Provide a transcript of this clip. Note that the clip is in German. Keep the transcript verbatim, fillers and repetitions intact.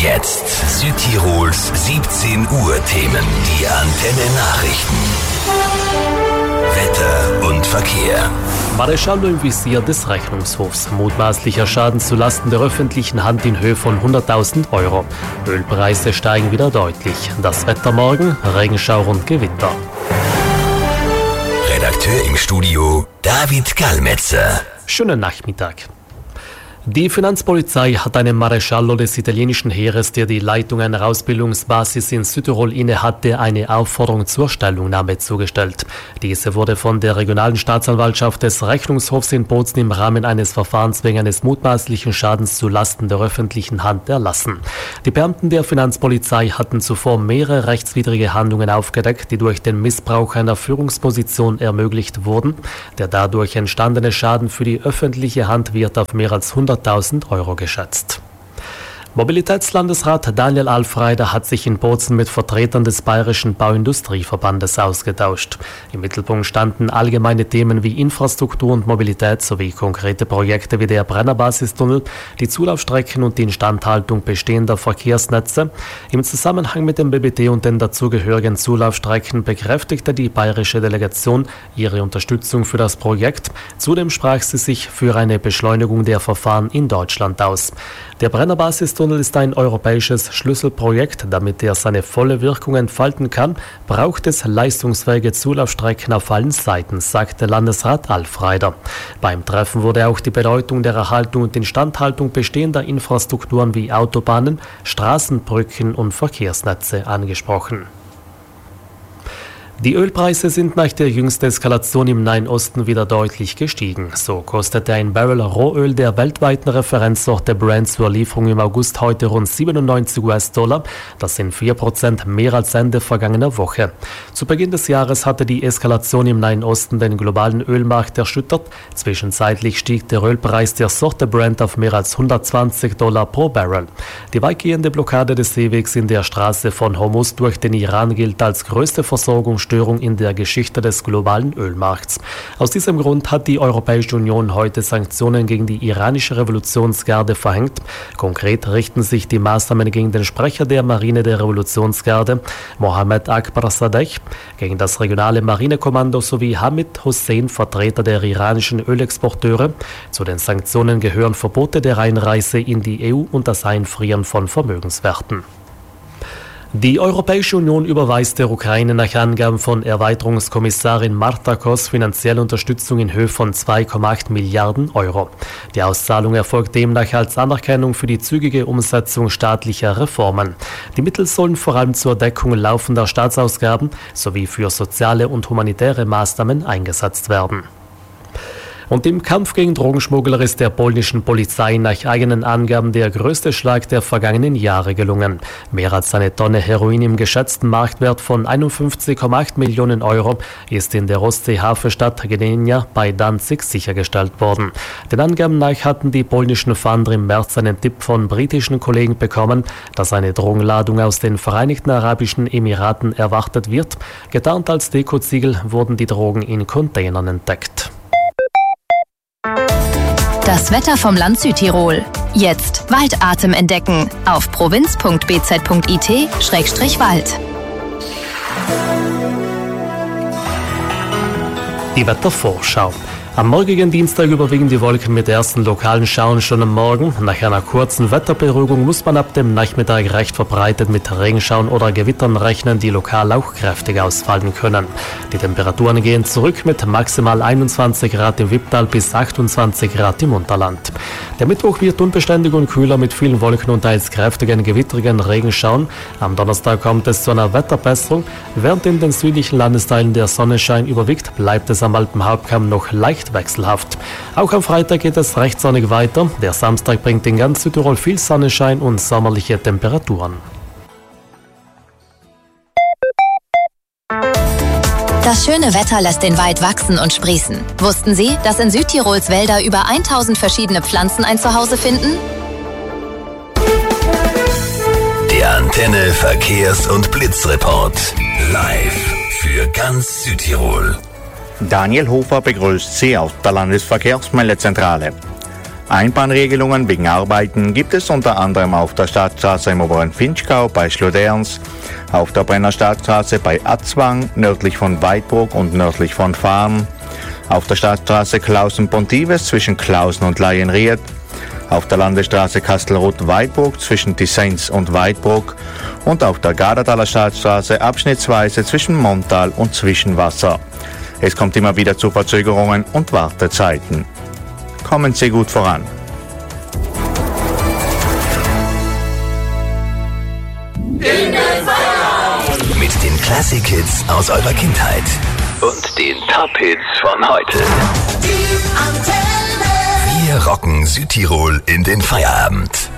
jetzt Südtirols siebzehn Uhr Themen, die Antenne Nachrichten. Wetter und Verkehr. Mareschallo im Visier des Rechnungshofs. Mutmaßlicher Schaden zulasten der öffentlichen Hand in Höhe von hunderttausend Euro. Ölpreise steigen wieder deutlich. Das Wetter morgen, Regenschauer und Gewitter. Redakteur im Studio David Gallmetzer. Schönen Nachmittag. Die Finanzpolizei hat einem Maresciallo des italienischen Heeres, der die Leitung einer Ausbildungsbasis in Südtirol innehatte, eine Aufforderung zur Stellungnahme zugestellt. Diese wurde von der regionalen Staatsanwaltschaft des Rechnungshofs in Bozen im Rahmen eines Verfahrens wegen eines mutmaßlichen Schadens zulasten der öffentlichen Hand erlassen. Die Beamten der Finanzpolizei hatten zuvor mehrere rechtswidrige Handlungen aufgedeckt, die durch den Missbrauch einer Führungsposition ermöglicht wurden. Der dadurch entstandene Schaden für die öffentliche Hand wird auf mehr als hunderttausend Euro geschätzt. Mobilitätslandesrat Daniel Alfreider hat sich in Bozen mit Vertretern des Bayerischen Bauindustrieverbandes ausgetauscht. Im Mittelpunkt standen allgemeine Themen wie Infrastruktur und Mobilität sowie konkrete Projekte wie der Brennerbasistunnel, die Zulaufstrecken und die Instandhaltung bestehender Verkehrsnetze. Im Zusammenhang mit dem B B T und den dazugehörigen Zulaufstrecken bekräftigte die bayerische Delegation ihre Unterstützung für das Projekt. Zudem sprach sie sich für eine Beschleunigung der Verfahren in Deutschland aus. Der Brennerbasistunnel ist ein europäisches Schlüsselprojekt. Damit er seine volle Wirkung entfalten kann, braucht es leistungsfähige Zulaufstrecken auf allen Seiten, sagte Landesrat Alfreider. Beim Treffen wurde auch die Bedeutung der Erhaltung und Instandhaltung bestehender Infrastrukturen wie Autobahnen, Straßenbrücken und Verkehrsnetze angesprochen. Die Ölpreise sind nach der jüngsten Eskalation im Nahen Osten wieder deutlich gestiegen. So kostete ein Barrel Rohöl der weltweiten Referenzsorte Brent zur Lieferung im August heute rund siebenundneunzig US-Dollar. Das sind vier Prozent mehr als Ende vergangener Woche. Zu Beginn des Jahres hatte die Eskalation im Nahen Osten den globalen Ölmarkt erschüttert. Zwischenzeitlich stieg der Ölpreis der Sorte Brent auf mehr als hundertzwanzig Dollar pro Barrel. Die weitgehende Blockade des Seewegs in der Straße von Hormuz durch den Iran gilt als größte Versorgungsstörung in der Geschichte des globalen Ölmarkts. Aus diesem Grund hat die Europäische Union heute Sanktionen gegen die iranische Revolutionsgarde verhängt. Konkret richten sich die Maßnahmen gegen den Sprecher der Marine der Revolutionsgarde, Mohammed Akbar Sadeh, gegen das regionale Marinekommando sowie Hamid Hossein, Vertreter der iranischen Ölexporteure. Zu den Sanktionen gehören Verbote der Einreise in die E U und das Einfrieren von Vermögenswerten. Die Europäische Union überweist der Ukraine nach Angaben von Erweiterungskommissarin Marta Kos finanzielle Unterstützung in Höhe von zwei Komma acht Milliarden Euro. Die Auszahlung erfolgt demnach als Anerkennung für die zügige Umsetzung staatlicher Reformen. Die Mittel sollen vor allem zur Deckung laufender Staatsausgaben sowie für soziale und humanitäre Maßnahmen eingesetzt werden. Und im Kampf gegen Drogenschmuggler ist der polnischen Polizei nach eigenen Angaben der größte Schlag der vergangenen Jahre gelungen. Mehr als eine Tonne Heroin im geschätzten Marktwert von einundfünfzig Komma acht Millionen Euro ist in der Ostsee-Hafenstadt Gdynia bei Danzig sichergestellt worden. Den Angaben nach hatten die polnischen Fahnder im März einen Tipp von britischen Kollegen bekommen, dass eine Drogenladung aus den Vereinigten Arabischen Emiraten erwartet wird. Getarnt als Dekoziegel wurden die Drogen in Containern entdeckt. Das Wetter vom Land Südtirol. Jetzt Waldatem entdecken auf provinz punkt b z punkt i t Schrägstrich Wald. Die Wettervorschau. Am morgigen Dienstag überwiegen die Wolken mit ersten lokalen Schauern schon am Morgen. Nach einer kurzen Wetterberuhigung muss man ab dem Nachmittag recht verbreitet mit Regenschauern oder Gewittern rechnen, die lokal auch kräftig ausfallen können. Die Temperaturen gehen zurück mit maximal einundzwanzig Grad im Wipptal bis achtundzwanzig Grad im Unterland. Der Mittwoch wird unbeständig und kühler mit vielen Wolken und teils kräftigen, gewittrigen Regenschauern. Am Donnerstag kommt es zu einer Wetterbesserung. Während in den südlichen Landesteilen der Sonnenschein überwiegt, bleibt es am Alpenhauptkamm noch leicht wechselhaft. Auch am Freitag geht es recht sonnig weiter. Der Samstag bringt in ganz Südtirol viel Sonnenschein und sommerliche Temperaturen. Das schöne Wetter lässt den Wald wachsen und sprießen. Wussten Sie, dass in Südtirols Wälder über tausend verschiedene Pflanzen ein Zuhause finden? Der Antenne Verkehrs- und Blitzreport. Live für ganz Südtirol. Daniel Hofer begrüßt Sie aus der Landesverkehrsmeldezentrale. Einbahnregelungen wegen Arbeiten gibt es unter anderem auf der Stadtstraße im oberen Finchgau bei Schloderns, auf der Brenner Stadtstraße bei Atzwang, nördlich von Weidbruck und nördlich von Farn, auf der Stadtstraße Klausen-Pontives zwischen Klausen und Laienried, auf der Landesstraße Kastelruth-Weidbruck zwischen Tissens und Weidbruck und auf der Gardertaler Stadtstraße abschnittsweise zwischen Montal und Zwischenwasser. Es kommt immer wieder zu Verzögerungen und Wartezeiten. Kommen Sie gut voran. Mit den Classic Hits aus eurer Kindheit und den Top Hits von heute. Wir rocken Südtirol in den Feierabend.